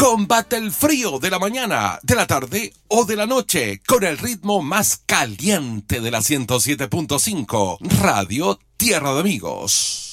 Combate el frío de la mañana, de la tarde o de la noche con el ritmo más caliente de la 107.5 Radio Tierra de Amigos.